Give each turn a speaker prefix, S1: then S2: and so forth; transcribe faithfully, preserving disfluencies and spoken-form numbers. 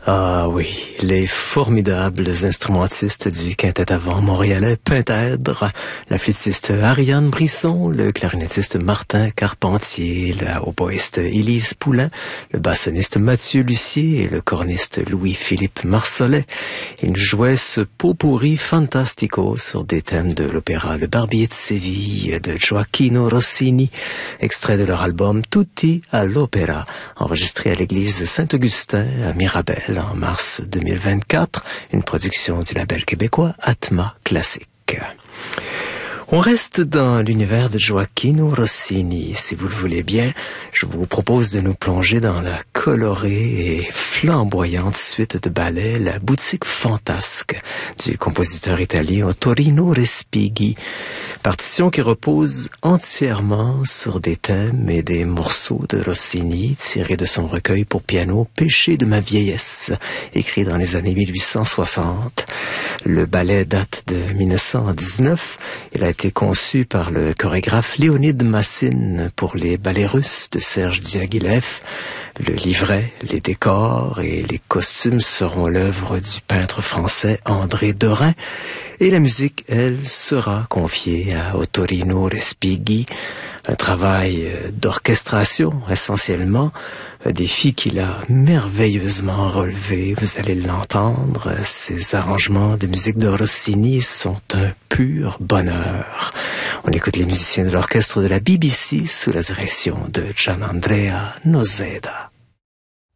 S1: Ah oui, les formidables instrumentistes du quintet à vent montréalais Pintèdre, la flûtiste Ariane Brisson, le clarinettiste Martin Carpentier, la hautboïste Élise Poulain, le bassoniste Mathieu Lucier et le corniste Louis-Philippe Marsollet. Ils jouaient ce pot-pourri fantastico sur des thèmes de l'opéra Le Barbier de Séville de Gioacchino Rossini, extrait de leur album Tutti all'Opera, enregistré à l'église Saint-Augustin à Mirabel en mars deux mille vingt-quatre, une production du label québécois Atma Classique. On reste dans l'univers de Gioacchino Rossini. Si vous le voulez bien, je vous propose de nous plonger dans la colorée et flamboyante suite de ballets La boutique fantasque du compositeur italien Ottorino Respighi. Partition qui repose entièrement sur des thèmes et des morceaux de Rossini tirés de son recueil pour piano Péché de ma vieillesse, écrit dans les années mille huit cent soixante. Le ballet date de mille neuf cent dix-neuf. Il a été conçu par le chorégraphe Léonide Massine pour les ballets russes de Serge Diaghilev. Le livret, les décors et les costumes seront l'œuvre du peintre français André Derain. Et la musique, elle, sera confiée à Ottorino Respighi. Un travail d'orchestration, essentiellement, un défi qu'il a merveilleusement relevé. Vous allez l'entendre, ces arrangements de musique de Rossini sont un pur bonheur. On écoute les musiciens de l'orchestre de la B B C sous la direction de Gianandrea Noseda.